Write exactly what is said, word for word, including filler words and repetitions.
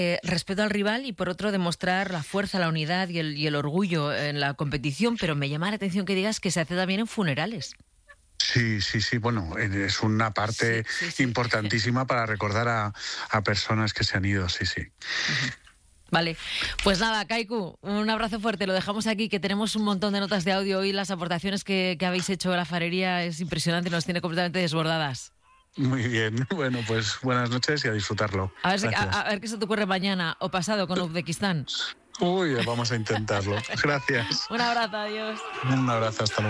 Eh, respeto al rival y por otro demostrar la fuerza, la unidad y el, y el orgullo en la competición, pero me llama la atención que digas que se hace también en funerales. Sí, sí, sí, bueno, es una parte sí, sí, sí. importantísima para recordar a, a personas que se han ido, sí, sí. Uh-huh. Vale, pues nada, Kaiku, un abrazo fuerte, lo dejamos aquí, que tenemos un montón de notas de audio hoy, las aportaciones que, que habéis hecho a la farería es impresionante, nos tiene completamente desbordadas. Muy bien, bueno, pues buenas noches y a disfrutarlo. A ver, si, a, a ver qué se te ocurre mañana o pasado con Uzbekistán. Uy, vamos a intentarlo. Gracias. Un abrazo, adiós. Un abrazo, hasta luego.